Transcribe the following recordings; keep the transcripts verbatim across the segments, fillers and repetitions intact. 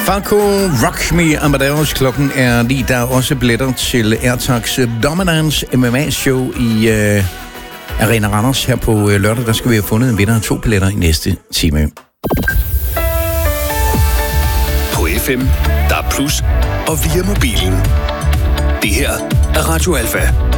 Falco, Rock Me Amadeus. Klokken er lige der også billetter til Airtags Dominance M M A-show i uh, Arena Randers her på uh, lørdag. Der skal vi have fundet en vinder af to billetter i næste time. På F M, der er plus, og via mobilen. Det her er Radio Alfa.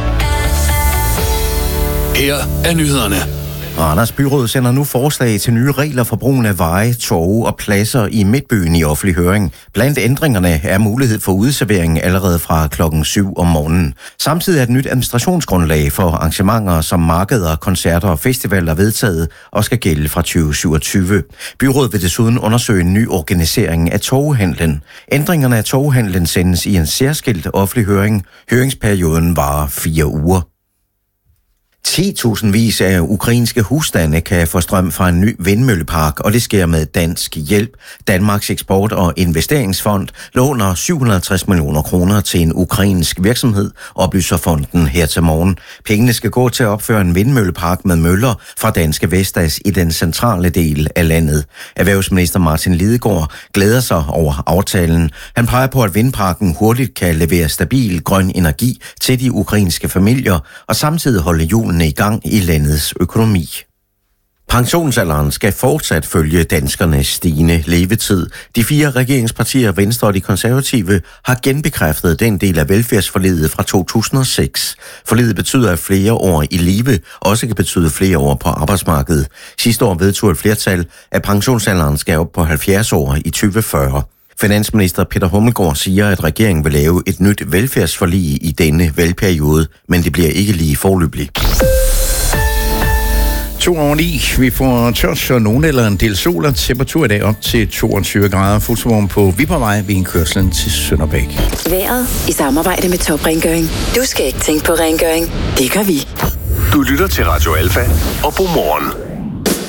Her er nyhederne. Randers Byråd sender nu forslag til nye regler for brugen af veje, torve og pladser i Midtbyen i offentlig høring. Blandt ændringerne er mulighed for udservering allerede fra klokken syv om morgenen. Samtidig er et nyt administrationsgrundlag for arrangementer som markeder, koncerter og festivaler vedtaget og skal gælde fra tyve syvogtyve. Byrådet vil desuden undersøge en ny organisering af torvehandlen. Ændringerne af torvehandlen sendes i en særskilt offentlig høring. Høringsperioden varer fire uger. ti tusind vis af ukrainske husstande kan få strøm fra en ny vindmøllepark, og det sker med dansk hjælp. Danmarks Eksport- og Investeringsfond låner syv hundrede og halvtreds millioner kroner til en ukrainsk virksomhed, oplyser fonden her til morgen. Pengene skal gå til at opføre en vindmøllepark med møller fra Danske Vestas i den centrale del af landet. Erhvervsminister Martin Lidegaard glæder sig over aftalen. Han peger på, at vindparken hurtigt kan levere stabil grøn energi til de ukrainske familier og samtidig holde julen i gang i landets økonomi. Pensionsalderen skal fortsat følge danskernes stigende levetid. De fire regeringspartier, Venstre og de konservative, har genbekræftet den del af velfærdsforliget fra to tusind og seks. Forliget betyder, at flere år i live også kan betyde flere år på arbejdsmarkedet. Sidste år vedtog et flertal, at pensionsalderen skal op på halvfjerds år i tyve fyrre. Finansminister Peter Hummelgaard siger, at regeringen vil lave et nyt velfærdsforlig i denne valgperiode, men det bliver ikke lige foreløbigt. To over ni. Vi får tørt og nogen eller en del sol, og temperatur i dag op til toogtyve grader. Fotovogn på Viborgvej ved indkørslen til Sønderbæk. Vejret i samarbejde med Top Rengøring. Du skal ikke tænke på rengøring. Det gør vi. Du lytter til Radio Alfa og Godmorgen.